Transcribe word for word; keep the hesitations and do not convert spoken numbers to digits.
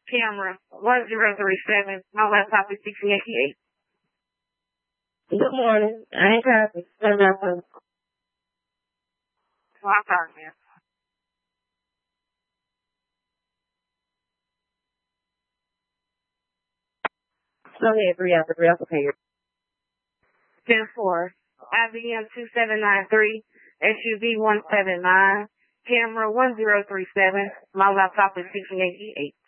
Camera one zero three seven. My laptop is sixty eighty-eight. Good morning. I ain't copy. I'm not going to. Well, I'm sorry, man. Go ahead, three after three. I'm prepared. ten four. I B M two seven nine three. S U V one seven nine. Camera one zero three seven. My laptop is sixty eighty-eight.